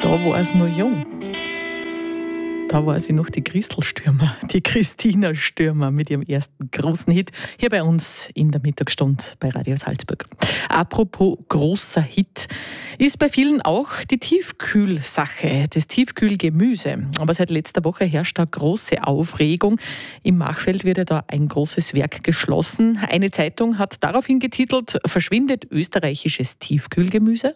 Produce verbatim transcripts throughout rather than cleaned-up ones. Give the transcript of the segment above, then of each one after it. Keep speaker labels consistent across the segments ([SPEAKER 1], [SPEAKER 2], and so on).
[SPEAKER 1] Da war es noch jung. Da war sie noch die Christel Stürmer, die Christina Stürmer mit ihrem ersten großen Hit hier bei uns in der Mittagsstunde bei Radio Salzburg. Apropos großer Hit, ist bei vielen auch die Tiefkühlsache, das Tiefkühlgemüse. Aber seit letzter Woche herrscht da große Aufregung. Im Machfeld wird ja da ein großes Werk geschlossen. Eine Zeitung hat daraufhin getitelt: Verschwindet österreichisches Tiefkühlgemüse?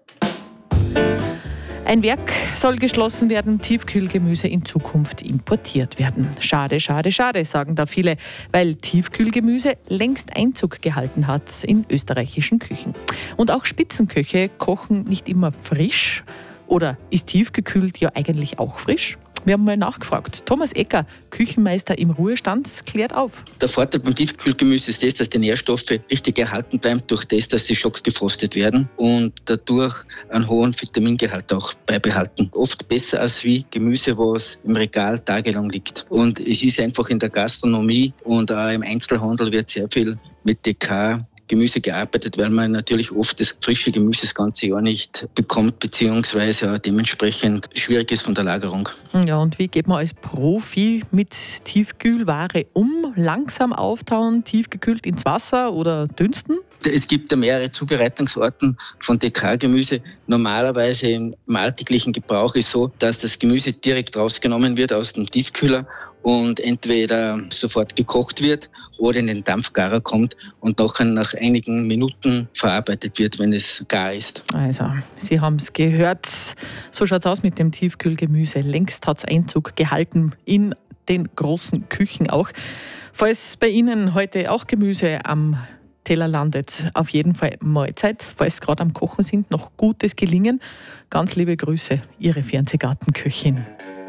[SPEAKER 1] Ein Werk soll geschlossen werden, Tiefkühlgemüse in Zukunft importiert werden. Schade, schade, schade, sagen da viele, weil Tiefkühlgemüse längst Einzug gehalten hat in österreichischen Küchen. Und auch Spitzenköche kochen nicht immer frisch. Oder ist tiefgekühlt ja eigentlich auch frisch? Wir haben mal nachgefragt. Thomas Ecker, Küchenmeister im Ruhestand, klärt auf.
[SPEAKER 2] Der Vorteil beim Tiefkühlgemüse ist das, dass die Nährstoffe richtig erhalten bleiben, durch das, dass sie schockgefrostet werden und dadurch einen hohen Vitamingehalt auch beibehalten. Oft besser als wie Gemüse, was im Regal tagelang liegt. Und es ist einfach in der Gastronomie und auch im Einzelhandel wird sehr viel mit D K Gemüse gearbeitet, weil man natürlich oft das frische Gemüse das ganze Jahr nicht bekommt, beziehungsweise auch dementsprechend schwierig ist von der Lagerung.
[SPEAKER 1] Ja, und wie geht man als Profi mit Tiefkühlware um? Langsam auftauen, tiefgekühlt ins Wasser oder dünsten?
[SPEAKER 2] Es gibt ja mehrere Zubereitungsarten von D K-Gemüse. Normalerweise im alltäglichen Gebrauch ist so, dass das Gemüse direkt rausgenommen wird aus dem Tiefkühler und entweder sofort gekocht wird oder in den Dampfgarer kommt und nachher nach einigen Minuten verarbeitet wird, wenn es gar ist.
[SPEAKER 1] Also, Sie haben es gehört. So schaut es aus mit dem Tiefkühlgemüse. Längst hat es Einzug gehalten in den großen Küchen auch. Falls bei Ihnen heute auch Gemüse am Teller landet, auf jeden Fall Mahlzeit, falls Sie gerade am Kochen sind, noch gutes Gelingen. Ganz liebe Grüße, Ihre Fernsehgartenköchin.